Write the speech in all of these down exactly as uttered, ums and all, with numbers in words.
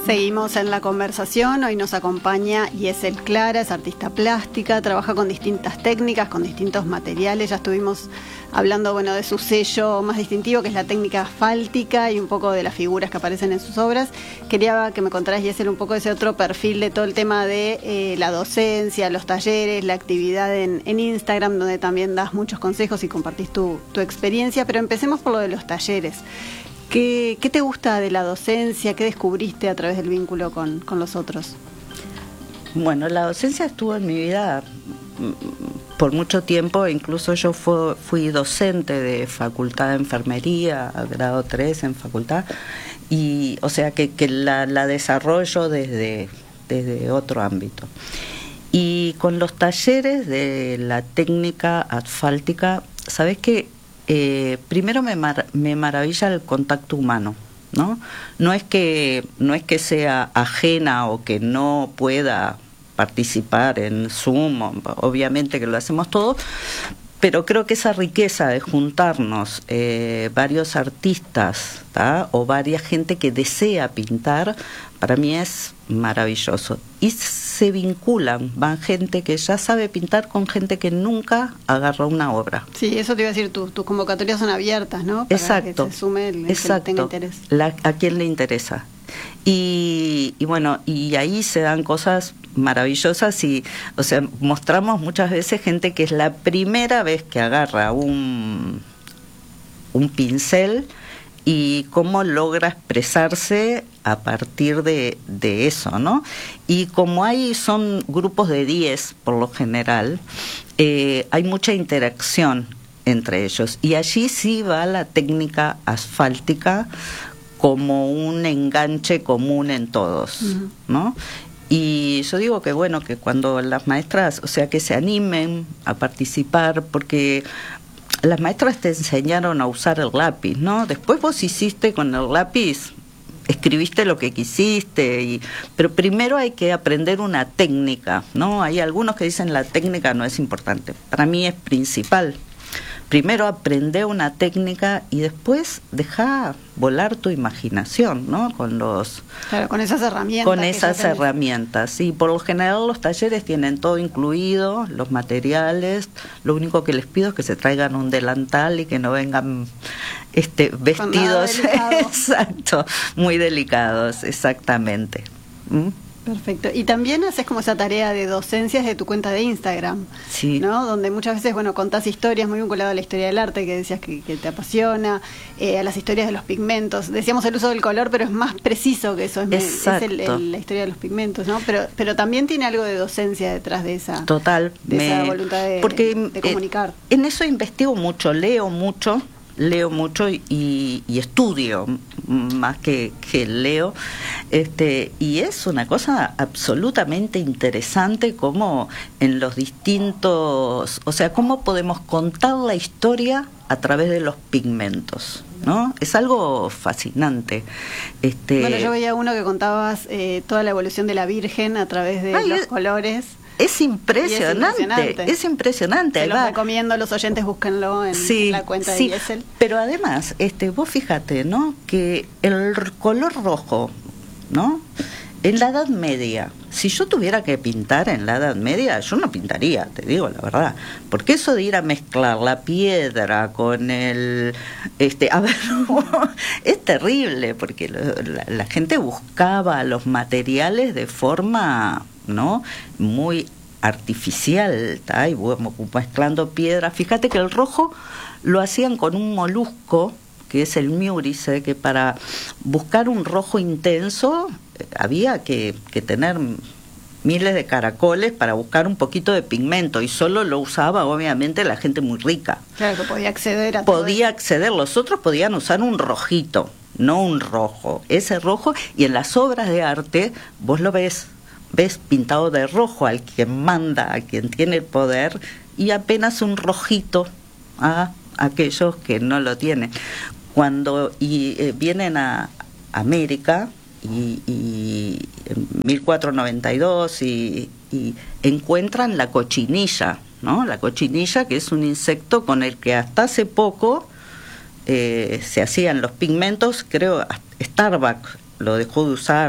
Seguimos en la conversación, hoy nos acompaña Yesel Clara, es artista plástica, trabaja con distintas técnicas, con distintos materiales, ya estuvimos hablando bueno, de su sello más distintivo, que es la técnica asfáltica, y un poco de las figuras que aparecen en sus obras. Quería que me contaras, Yesel, un poco ese otro perfil de todo el tema de eh, la docencia, los talleres, la actividad en, en Instagram, donde también das muchos consejos y compartís tu, tu experiencia, pero empecemos por lo de los talleres. ¿Qué, ¿Qué te gusta de la docencia? ¿Qué descubriste a través del vínculo con, con los otros? Bueno, la docencia estuvo en mi vida por mucho tiempo, incluso yo fue, fui docente de facultad de enfermería, grado tres en facultad, y o sea que, que la, la desarrollo desde, desde otro ámbito. Y con los talleres de la técnica asfáltica, ¿sabés qué? Eh, primero me, mar, me maravilla el contacto humano, ¿no? No es que no es que sea ajena o que no pueda participar en Zoom, obviamente que lo hacemos todos, pero creo que esa riqueza de juntarnos eh, varios artistas, ¿tá? O varias gente que desea pintar, para mí es maravilloso. Y se vinculan, van gente que ya sabe pintar con gente que nunca agarró una obra. Sí, eso te iba a decir, tus, tus convocatorias son abiertas, ¿no? Para exacto, que se sume el, el exacto, que tenga interés. La, a quien le interesa. Y, y bueno, y ahí se dan cosas maravillosas y, o sea, mostramos muchas veces gente que es la primera vez que agarra un, un pincel y cómo logra expresarse a partir de, de eso, ¿no? Y como hay, son grupos de diez por lo general, eh, hay mucha interacción entre ellos. Y allí sí va la técnica asfáltica como un enganche común en todos, uh-huh. ¿no? Y yo digo que bueno, que cuando las maestras, o sea, que se animen a participar, porque las maestras te enseñaron a usar el lápiz, ¿no? Después vos hiciste con el lápiz, escribiste lo que quisiste, y, pero primero hay que aprender una técnica, ¿no? Hay algunos que dicen la técnica no es importante, para mí es principal. Primero aprende una técnica y después deja volar tu imaginación, ¿no? Con los claro, con esas herramientas. Con esas herramientas, sí. Por lo general los talleres tienen todo incluido, los materiales. Lo único que les pido es que se traigan un delantal y que no vengan este vestidos, exacto, muy delicados, exactamente. ¿Mm? Perfecto. Y también haces como esa tarea de docencia desde tu cuenta de Instagram, sí. ¿no? Donde muchas veces, bueno, contás historias muy vinculadas a la historia del arte, que decías que, que te apasiona, eh, a las historias de los pigmentos. Decíamos el uso del color, pero es más preciso que eso, es, es el, el, la historia de los pigmentos, ¿no? Pero pero también tiene algo de docencia detrás de esa, Total, de me, esa voluntad de, porque, de comunicar. Eh, en eso investigo mucho, leo mucho, leo mucho y, y estudio más que, que leo, este, y es una cosa absolutamente interesante como en los distintos, o sea, cómo podemos contar la historia a través de los pigmentos, ¿no? Es algo fascinante. Este, bueno, yo veía uno que contabas eh, toda la evolución de la Virgen a través de ay, los es, colores. Es impresionante, es impresionante. Es impresionante. Se los recomiendo a los oyentes, búsquenlo en, sí, en la cuenta sí, de Yesel. Pero además, este, vos fíjate, ¿no? Que el color rojo, ¿no? En la Edad Media, si yo tuviera que pintar en la Edad Media, yo no pintaría, te digo la verdad, porque eso de ir a mezclar la piedra con el, este, a ver, es terrible, porque lo, la, la gente buscaba los materiales de forma, ¿no? Muy artificial, ¿tá? Y bueno, mezclando piedra. Fíjate que el rojo lo hacían con un molusco, que es el miúrice, que para buscar un rojo intenso eh, había que, que tener miles de caracoles para buscar un poquito de pigmento, y solo lo usaba obviamente la gente muy rica. Claro, que podía acceder a Podía todo acceder, los otros podían usar un rojito, no un rojo. Ese rojo, y en las obras de arte vos lo ves, ves pintado de rojo al quien manda, a quien tiene el poder, y apenas un rojito a aquellos que no lo tienen. Cuando y, eh, vienen a América y, y en mil cuatrocientos noventa y dos y, y encuentran la cochinilla, ¿no? La cochinilla, que es un insecto con el que hasta hace poco eh, se hacían los pigmentos. Creo Starbucks lo dejó de usar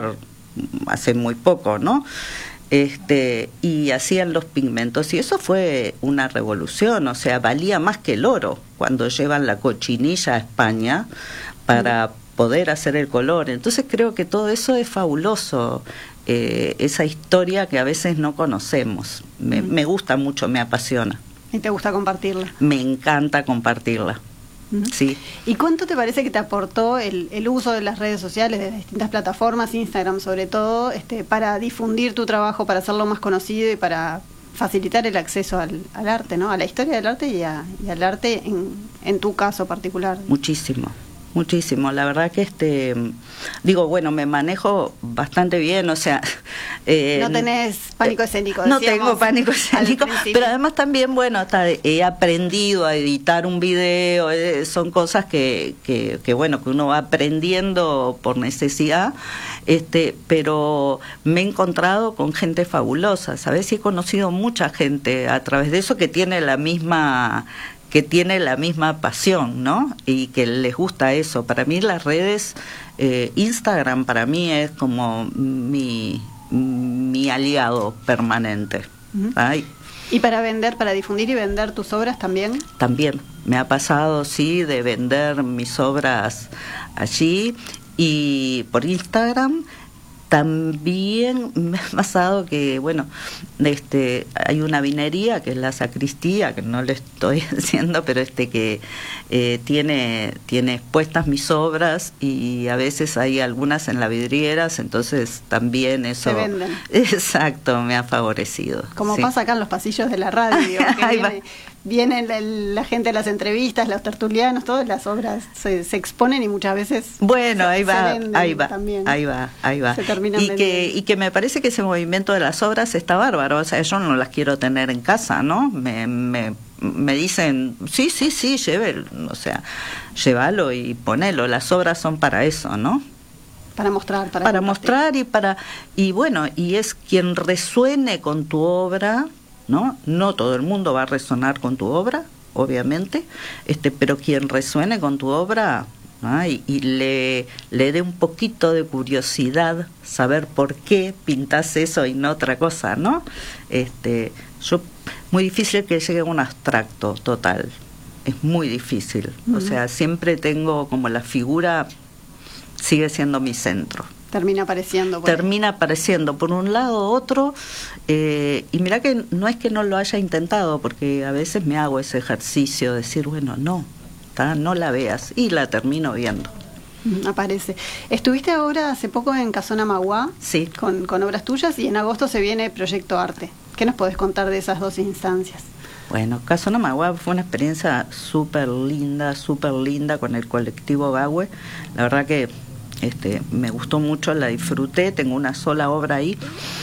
hace muy poco, ¿no? Este, y hacían los pigmentos, y eso fue una revolución, o sea, valía más que el oro cuando llevan la cochinilla a España para mm. poder hacer el color. Entonces creo que todo eso es fabuloso, eh, esa historia que a veces no conocemos. Me, mm. me gusta mucho, me apasiona. ¿Y te gusta compartirla? Me encanta compartirla. Sí. ¿Y cuánto te parece que te aportó el, el uso de las redes sociales, de las distintas plataformas, Instagram sobre todo, este, para difundir tu trabajo, para hacerlo más conocido y para facilitar el acceso al, al arte, ¿no? A la historia del arte y, a, y al arte en, en tu caso particular? Muchísimo. Muchísimo, la verdad que este, digo, bueno, me manejo bastante bien, o sea... Eh, no tenés pánico escénico, no tengo pánico escénico, pero además también, bueno, hasta he aprendido a editar un video, eh, son cosas que, que, que, bueno, que uno va aprendiendo por necesidad, este, pero me he encontrado con gente fabulosa, ¿sabes? Y he conocido mucha gente a través de eso que tiene la misma... que tiene la misma pasión, ¿no? Y que les gusta eso. Para mí las redes, eh, Instagram para mí es como mi, mi aliado permanente. Uh-huh. Ay. ¿Y para vender, para difundir y vender tus obras también? También. Me ha pasado, sí, de vender mis obras allí y por Instagram. También me ha pasado que, bueno, este, hay una vinería que es la Sacristía, que no le estoy diciendo, pero este que eh, tiene, tiene expuestas mis obras y a veces hay algunas en las vidrieras, entonces también eso... Se venden. Exacto, me ha favorecido. Como sí. pasa acá en los pasillos de la radio, que viene, viene la, la gente a las entrevistas, los tertulianos, todas las obras se, se exponen y muchas veces... Bueno, se, ahí va, se ahí va, también. ahí va, ahí va. Se terminan y vendiendo. que y que me parece que ese movimiento de las obras está bárbaro, o sea, yo no las quiero tener en casa, ¿no? Me, me, me dicen, sí, sí, sí, lleve, o sea, llévalo y ponelo, las obras son para eso, ¿no? Para mostrar, para, para mostrar y para, y bueno, y es quien resuene con tu obra, ¿no? No todo el mundo va a resonar con tu obra, obviamente, este, pero quien resuene con tu obra... ¿Ah? Y, y le, le dé un poquito de curiosidad saber por qué pintas eso y no otra cosa, ¿no? Este, yo muy difícil que llegue a un abstracto total, es muy difícil. Uh-huh. O sea, siempre tengo como la figura sigue siendo mi centro. Termina apareciendo. Por Termina ahí. apareciendo por un lado u otro, eh, y mira que no es que no lo haya intentado, porque a veces me hago ese ejercicio de decir, bueno, no. No la veas, y la termino viendo. Aparece. Estuviste ahora hace poco en Casona Magua, sí. con, con obras tuyas, y en agosto se viene Proyecto Arte. ¿Qué nos podés contar de esas dos instancias? Bueno, Casona Magua fue una experiencia súper linda, súper linda con el colectivo Bagüe. La verdad que este, me gustó mucho, la disfruté, tengo una sola obra ahí.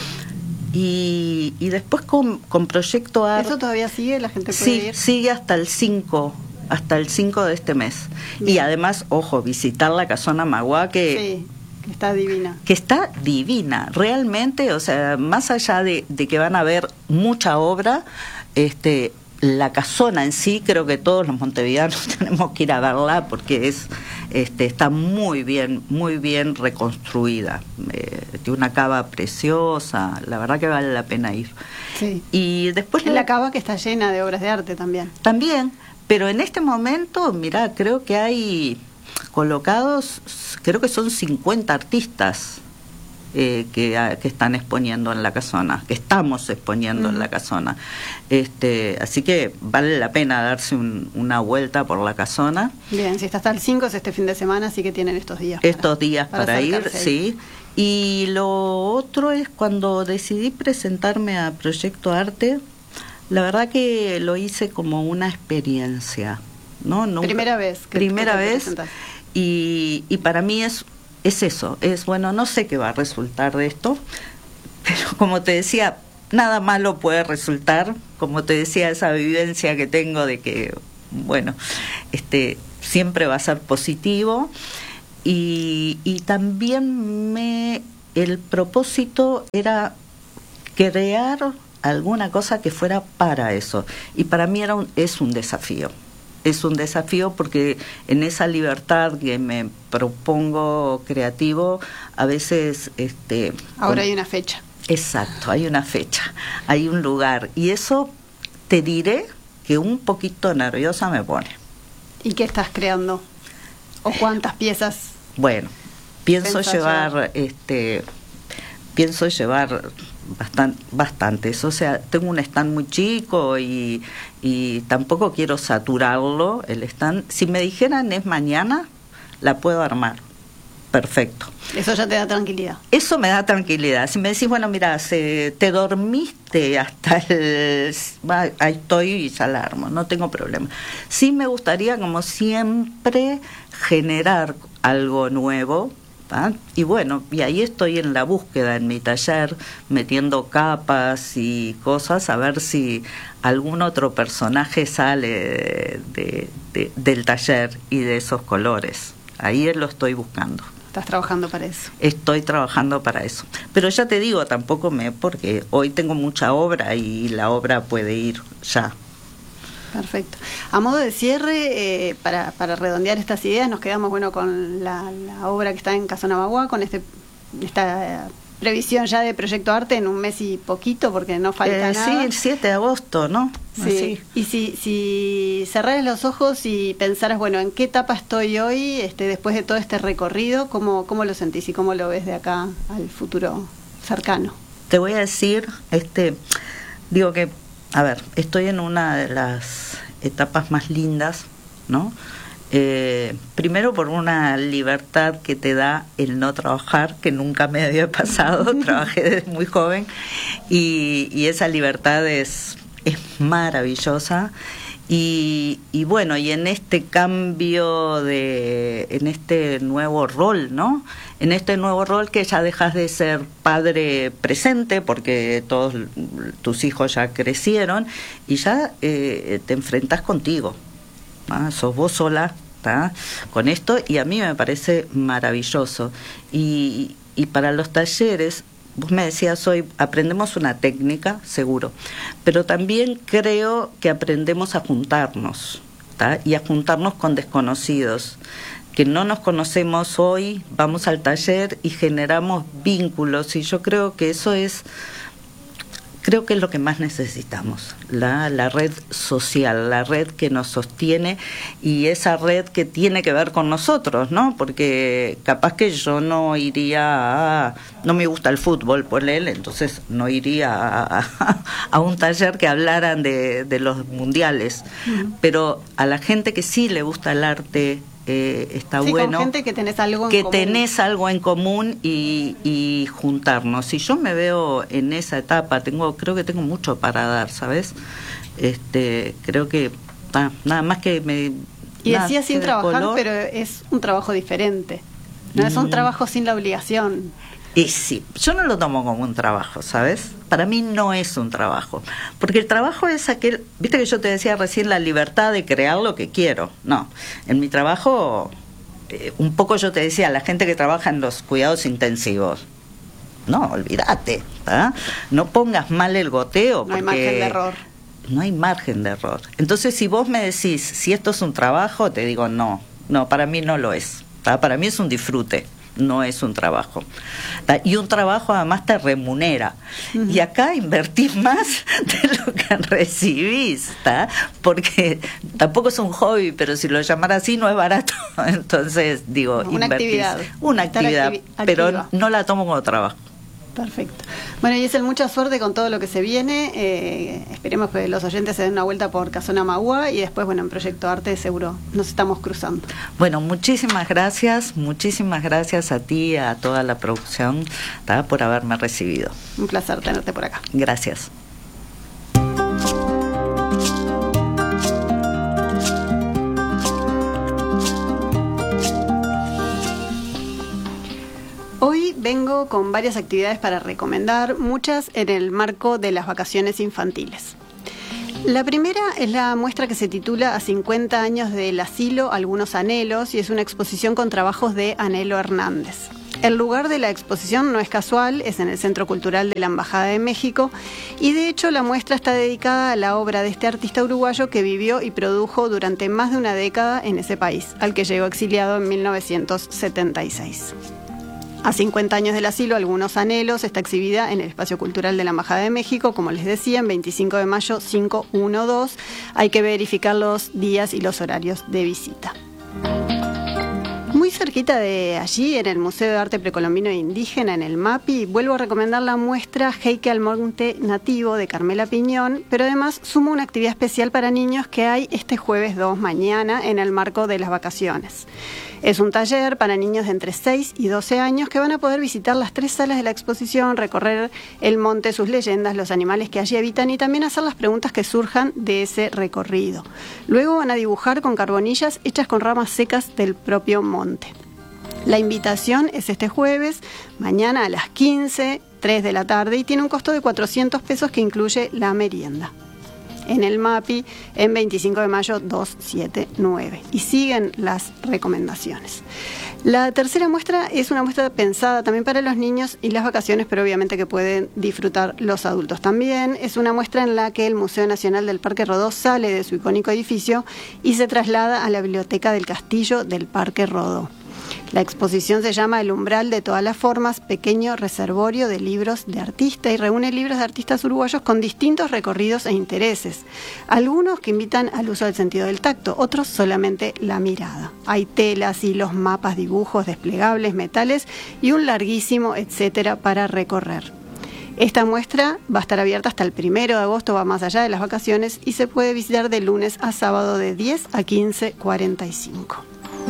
Y, y después con, con Proyecto Arte... ¿Eso todavía sigue? ¿La gente puede sí, ir? Sí, sigue hasta el cinco hasta el cinco de este mes. Bien. Y además, ojo, visitar la Casona Magua, que, sí, que está divina. Que está divina, realmente, o sea, más allá de, de que van a ver mucha obra, este, la casona en sí, creo que todos los montevideanos tenemos que ir a verla porque es, este, está muy bien, muy bien reconstruida. Eh, tiene una cava preciosa, la verdad que vale la pena ir. Sí. Y después es la cava que está llena de obras de arte también. También. Pero en este momento, mirá, creo que hay colocados, creo que son cincuenta artistas eh, que, a, que están exponiendo en la casona, que estamos exponiendo mm. en la casona. Este, así que vale la pena darse un, una vuelta por la casona. Bien, si está hasta el cinco es este fin de semana, así que tienen estos días. Estos para, días para, para ir, ahí. sí. Y lo otro es cuando decidí presentarme a Proyecto Arte. La verdad que lo hice como una experiencia, ¿no? Nunca, primera vez. Que, primera que vez. Y, y para mí es, es eso, es bueno, no sé qué va a resultar de esto, pero como te decía, nada malo puede resultar, como te decía, esa vivencia que tengo de que, bueno, este, siempre va a ser positivo. Y, y también me, el propósito era crear alguna cosa que fuera para eso, y para mí era un, es un desafío, es un desafío porque en esa libertad que me propongo creativo, a veces... este Ahora con, hay una fecha. Exacto, hay una fecha, hay un lugar. Y eso te diré que un poquito nerviosa me pone. ¿Y qué estás creando? ¿O cuántas piezas? Bueno, pienso llevar, llevar, este, pienso llevar bastante, bastantes. O sea, tengo un stand muy chico y, y tampoco quiero saturarlo, el stand. Si me dijeran es mañana, la puedo armar. Perfecto. Eso ya te da tranquilidad. Eso me da tranquilidad. Si me decís, bueno, mira, se, te dormiste hasta el... Va, ahí estoy y ya la armo, no tengo problema. Sí me gustaría, como siempre, generar algo nuevo, ¿va? Y bueno, y ahí estoy en la búsqueda, en mi taller, metiendo capas y cosas, a ver si algún otro personaje sale de, de, del taller y de esos colores. Ahí lo estoy buscando. Estás trabajando para eso. Estoy trabajando para eso. Pero ya te digo, tampoco me... porque hoy tengo mucha obra y la obra puede ir ya. Perfecto. A modo de cierre, eh, para, para redondear estas ideas, nos quedamos bueno con la, la obra que está en Casona Magua, con este esta eh, previsión ya de Proyecto Arte en un mes y poquito, porque no falta eh, nada. Sí, el siete de agosto, ¿no? Sí. Así. Y si, si cerraras los ojos y pensaras, bueno, ¿en qué etapa estoy hoy, este, después de todo este recorrido? ¿Cómo, cómo lo sentís y cómo lo ves de acá al futuro cercano? Te voy a decir, este, digo que, a ver, estoy en una de las etapas más lindas, ¿no? Eh, primero por una libertad que te da el no trabajar, que nunca me había pasado. Trabajé desde muy joven y, y esa libertad es, es maravillosa. Y, y bueno, y en este cambio de, en este nuevo rol, ¿no? En este nuevo rol que ya dejas de ser padre presente, porque todos tus hijos ya crecieron, y ya eh, te enfrentas contigo. ¿Ah? Sos vos sola, ¿tá? Con esto, y a mí me parece maravilloso. Y, y para los talleres, vos me decías hoy, aprendemos una técnica, seguro, pero también creo que aprendemos a juntarnos, ¿tá? Y a juntarnos con desconocidos, que no nos conocemos hoy, vamos al taller y generamos vínculos, y yo creo que eso es... Creo que es lo que más necesitamos, la, la red social, la red que nos sostiene y esa red que tiene que ver con nosotros, ¿no? Porque capaz que yo no iría a... No me gusta el fútbol, por él, entonces no iría a, a, a un taller que hablaran de, de los mundiales. Uh-huh. Pero a la gente que sí le gusta el arte... Eh, está sí, bueno con gente que tenés algo en que común. tenés algo en común y, y juntarnos. Si yo me veo en esa etapa, tengo creo que tengo mucho para dar, ¿sabes? Este, creo que ah, nada más que me... Y nada, decía sin trabajar, color, pero es un trabajo diferente. No mm. es un trabajo sin la obligación. Y sí, yo no lo tomo como un trabajo, ¿sabes? Para mí no es un trabajo. Porque el trabajo es aquel... Viste que yo te decía recién la libertad de crear lo que quiero. No, en mi trabajo, eh, un poco yo te decía, la gente que trabaja en los cuidados intensivos, no, olvídate, ¿ah? No pongas mal el goteo. No hay margen de error. No hay margen de error. Entonces, si vos me decís, si esto es un trabajo, te digo, no, no, para mí no lo es. ¿tá? Para mí es un disfrute. No es un trabajo. Y un trabajo además te remunera. Uh-huh. Y acá invertís más de lo que recibís, ¿tá? Porque tampoco es un hobby, pero si lo llamara así no es barato. Entonces, digo, una invertís. Actividad. Una actividad, activi- pero activa. no la tomo como trabajo. Perfecto. Bueno, Yesel, mucha suerte con todo lo que se viene. Eh, esperemos que los oyentes se den una vuelta por Casona Magua y después, bueno, en Proyecto Arte seguro nos estamos cruzando. Bueno, muchísimas gracias, muchísimas gracias a ti, a toda la producción, ¿tá? Por haberme recibido. Un placer tenerte por acá. Gracias. Hoy vengo con varias actividades para recomendar, muchas en el marco de las vacaciones infantiles. La primera es la muestra que se titula A cincuenta años del asilo, algunos anhelos, y es una exposición con trabajos de Anhelo Hernández. El lugar de la exposición no es casual, es en el Centro Cultural de la Embajada de México y de hecho la muestra está dedicada a la obra de este artista uruguayo que vivió y produjo durante más de una década en ese país, al que llegó exiliado en mil novecientos setenta y seis. A cincuenta años del asilo, Algunos Anhelos está exhibida en el Espacio Cultural de la Embajada de México, como les decía, en veinticinco de mayo cinco doce. Hay que verificar los días y los horarios de visita. Muy cerquita de allí, en el Museo de Arte Precolombino e Indígena, en el MAPI, vuelvo a recomendar la muestra Heike al Monte Nativo de Carmela Piñón, pero además sumo una actividad especial para niños que hay este jueves dos, mañana, en el marco de las vacaciones. Es un taller para niños de entre seis y doce años que van a poder visitar las tres salas de la exposición, recorrer el monte, sus leyendas, los animales que allí habitan y también hacer las preguntas que surjan de ese recorrido. Luego van a dibujar con carbonillas hechas con ramas secas del propio monte. La invitación es este jueves, mañana a las quince, tres de la tarde y tiene un costo de cuatrocientos pesos que incluye la merienda. En el MAPI, en veinticinco de mayo doscientos setenta y nueve. Y siguen las recomendaciones. La tercera muestra es una muestra pensada también para los niños y las vacaciones, pero obviamente que pueden disfrutar los adultos también. Es una muestra en la que el Museo Nacional del Parque Rodó sale de su icónico edificio y se traslada a la biblioteca del Castillo del Parque Rodó. La exposición se llama El Umbral de Todas las Formas, pequeño reservorio de libros de artista y reúne libros de artistas uruguayos con distintos recorridos e intereses. Algunos que invitan al uso del sentido del tacto, otros solamente la mirada. Hay telas, hilos, mapas, dibujos, desplegables, metales y un larguísimo etcétera para recorrer. Esta muestra va a estar abierta hasta el primero de agosto, va más allá de las vacaciones y se puede visitar de lunes a sábado de diez a quince cuarenta y cinco.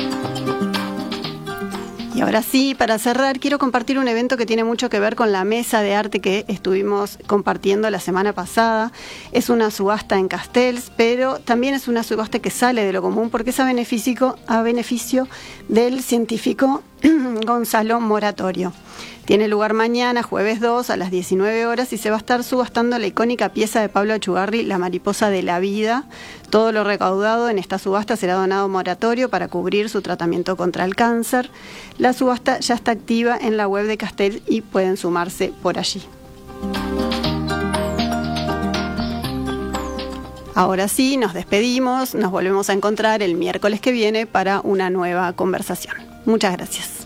Y ahora sí, para cerrar, quiero compartir un evento que tiene mucho que ver con la mesa de arte que estuvimos compartiendo la semana pasada. Es una subasta en Castells, pero también es una subasta que sale de lo común porque es a beneficio, a beneficio del científico Gonzalo Moratorio. Tiene lugar mañana, jueves dos, a las diecinueve horas, y se va a estar subastando la icónica pieza de Pablo Achugarri, La Mariposa de la Vida. Todo lo recaudado en esta subasta será donado a Moratorio para cubrir su tratamiento contra el cáncer. La subasta ya está activa en la web de Castells y pueden sumarse por allí. Ahora sí, nos despedimos, nos volvemos a encontrar el miércoles que viene para una nueva conversación. Muchas gracias.